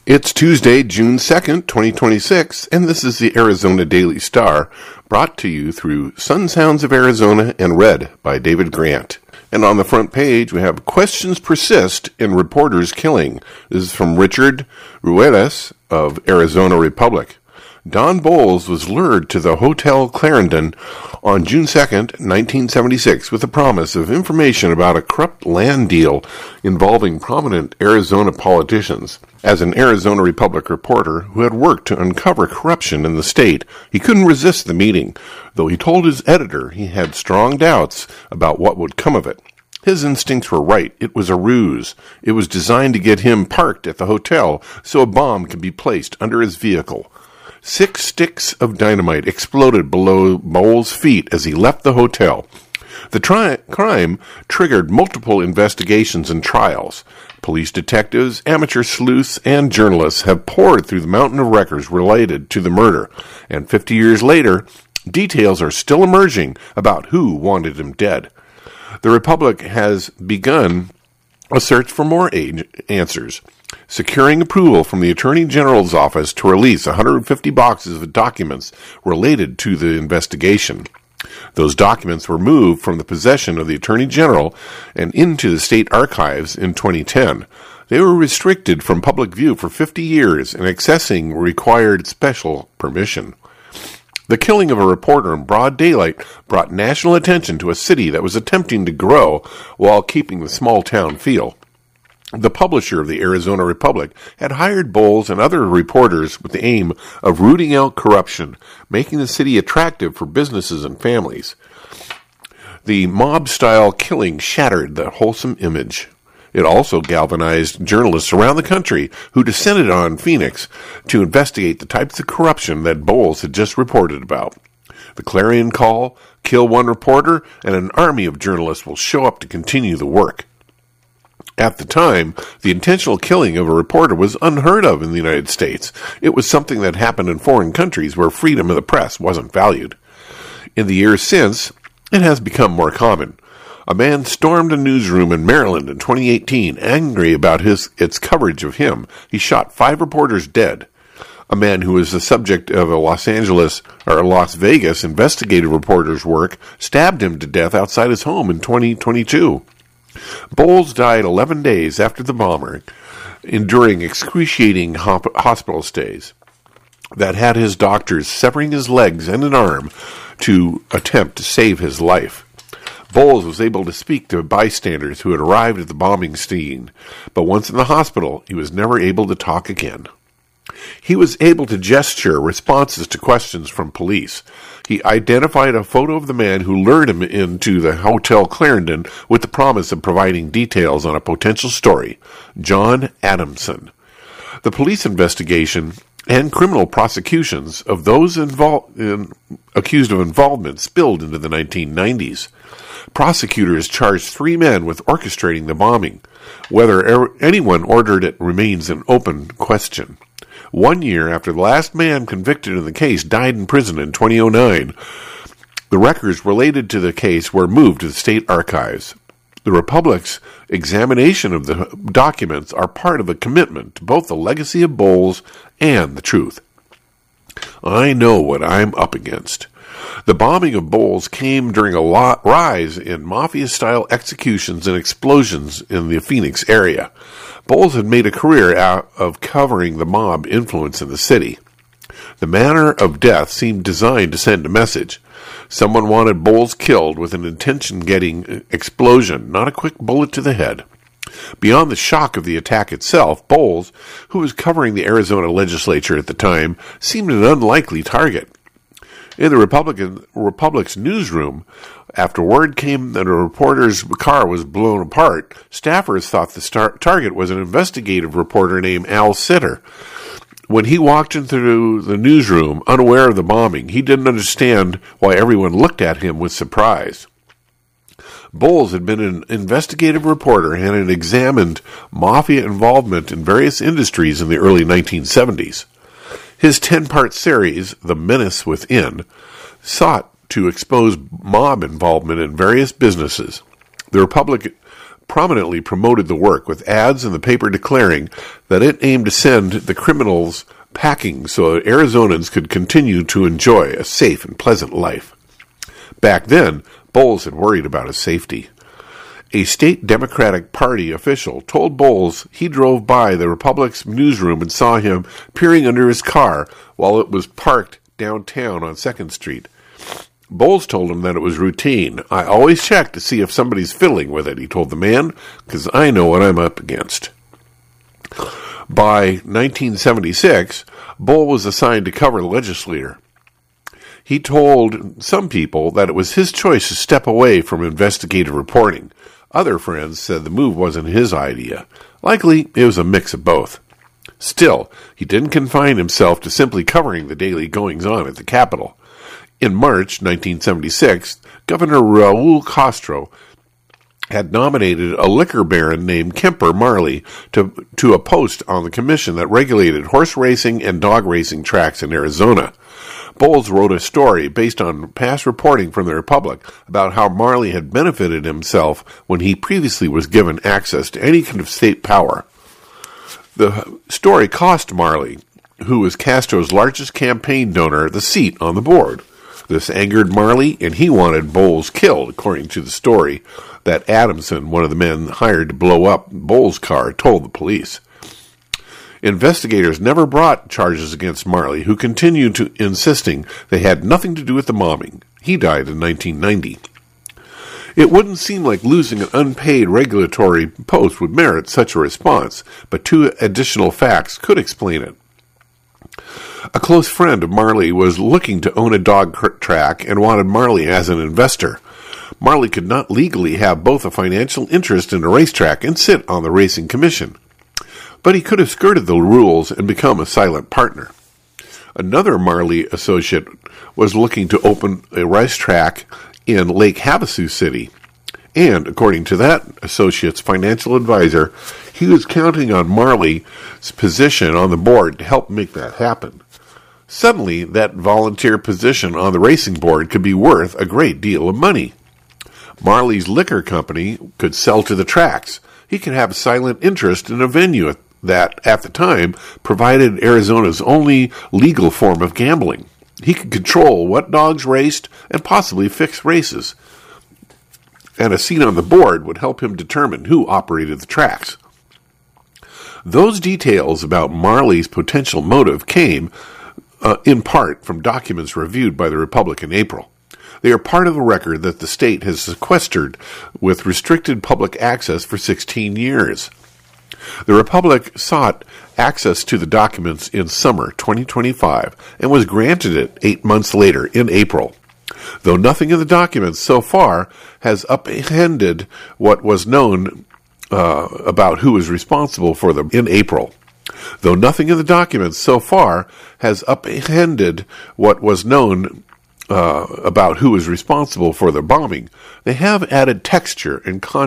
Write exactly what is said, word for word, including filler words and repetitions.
It's Tuesday, June second, twenty twenty-six, and this is the Arizona Daily Star, brought to you through Sun Sounds of Arizona and read by David Grant. And on the front page, we have Questions Persist in Reporters Killing. This is from Richard Ruelas of Arizona Republic. Don Bolles was lured to the Hotel Clarendon on June second, nineteen seventy-six, with the promise of information about a corrupt land deal involving prominent Arizona politicians. As an Arizona Republic reporter who had worked to uncover corruption in the state, he couldn't resist the meeting, though he told his editor he had strong doubts about what would come of it. His instincts were right. It was a ruse. It was designed to get him parked at the hotel so a bomb could be placed under his vehicle. Six sticks of dynamite exploded below Bolles' feet as he left the hotel. The tri- crime triggered multiple investigations and trials. Police detectives, amateur sleuths, and journalists have poured through the mountain of records related to the murder, and fifty years later, details are still emerging about who wanted him dead. The Republic has begun a search for more age- answers, securing approval from the Attorney General's office to release one hundred fifty boxes of documents related to the investigation. Those documents were moved from the possession of the Attorney General and into the state archives in twenty ten. They were restricted from public view for fifty years, and accessing required special permission. The killing of a reporter in broad daylight brought national attention to a city that was attempting to grow while keeping the small-town feel. The publisher of the Arizona Republic had hired Bolles and other reporters with the aim of rooting out corruption, making the city attractive for businesses and families. The mob-style killing shattered the wholesome image. It also galvanized journalists around the country who descended on Phoenix to investigate the types of corruption that Bolles had just reported about. The clarion call, kill one reporter, and an army of journalists will show up to continue the work. At the time, the intentional killing of a reporter was unheard of in the United States. It was something that happened in foreign countries where freedom of the press wasn't valued. In the years since, it has become more common. A man stormed a newsroom in Maryland in twenty eighteen, angry about his its coverage of him. He shot five reporters dead. A man who was the subject of a Los Angeles or Las Vegas investigative reporter's work stabbed him to death outside his home in twenty twenty-two. Bolles died eleven days after the bombing, enduring excruciating hop- hospital stays that had his doctors severing his legs and an arm to attempt to save his life. Bolles was able to speak to bystanders who had arrived at the bombing scene, but once in the hospital, he was never able to talk again. He was able to gesture responses to questions from police. He identified a photo of the man who lured him into the Hotel Clarendon with the promise of providing details on a potential story, John Adamson. The police investigation and criminal prosecutions of those involved in, accused of involvement spilled into the nineteen nineties. Prosecutors charged three men with orchestrating the bombing. Whether er- anyone ordered it remains an open question. One year after the last man convicted in the case died in prison in two thousand nine, the records related to the case were moved to the state archives. The Republic's examination of the documents are part of a commitment to both the legacy of Bolles and the truth. I know what I'm up against. The bombing of Bolles came during a lot rise in mafia-style executions and explosions in the Phoenix area. Bolles had made a career out of covering the mob influence in the city. The manner of death seemed designed to send a message. Someone wanted Bolles killed with an intention-getting explosion, not a quick bullet to the head. Beyond the shock of the attack itself, Bolles, who was covering the Arizona legislature at the time, seemed an unlikely target. In the Republican Republic's newsroom, after word came that a reporter's car was blown apart, staffers thought the star- target was an investigative reporter named Al Sitter. When he walked into the newsroom, unaware of the bombing, he didn't understand why everyone looked at him with surprise. Bolles had been an investigative reporter and had examined mafia involvement in various industries in the early nineteen seventies. His ten-part series, The Menace Within, sought to expose mob involvement in various businesses. The Republic prominently promoted the work with ads in the paper declaring that it aimed to send the criminals packing so Arizonans could continue to enjoy a safe and pleasant life. Back then, Bowles had worried about his safety. A state Democratic Party official told Bowles he drove by the Republic's newsroom and saw him peering under his car while it was parked downtown on second street. Bowles told him that it was routine. "I always check to see if somebody's fiddling with it," he told the man, "because I know what I'm up against." By nineteen seventy-six, Bowles was assigned to cover the legislature. He told some people that it was his choice to step away from investigative reporting. Other friends said the move wasn't his idea. Likely, it was a mix of both. Still, he didn't confine himself to simply covering the daily goings-on at the Capitol. In March nineteen seventy-six, Governor Raul Castro had nominated a liquor baron named Kemper Marley to, to a post on the commission that regulated horse racing and dog racing tracks in Arizona. Bowles wrote a story based on past reporting from the Republic about how Marley had benefited himself when he previously was given access to any kind of state power. The story cost Marley, who was Castro's largest campaign donor, the seat on the board. This angered Marley, and he wanted Bowles killed, according to the story that Adamson, one of the men hired to blow up Bowles' car, told the police. Investigators never brought charges against Marley, who continued to insisting they had nothing to do with the bombing. He died in nineteen ninety. It wouldn't seem like losing an unpaid regulatory post would merit such a response, but two additional facts could explain it. A close friend of Marley was looking to own a dog track and wanted Marley as an investor. Marley could not legally have both a financial interest in a racetrack and sit on the racing commission, but he could have skirted the rules and become a silent partner. Another Marley associate was looking to open a racetrack in Lake Havasu City, and according to that associate's financial advisor, he was counting on Marley's position on the board to help make that happen. Suddenly, that volunteer position on the racing board could be worth a great deal of money. Marley's liquor company could sell to the tracks. He could have a silent interest in a venue that, at the time, provided Arizona's only legal form of gambling. He could control what dogs raced and possibly fix races. And a seat on the board would help him determine who operated the tracks. Those details about Marley's potential motive came, uh, in part, from documents reviewed by the Republic in April. They are part of a record that the state has sequestered with restricted public access for sixteen years. The Republic sought access to the documents in summer twenty twenty-five and was granted it eight months later in April. Though nothing in the documents so far has upended what was known uh, about who was responsible for them in April. Though nothing in the documents so far has upended what was known uh, about who was responsible for the bombing, they have added texture and context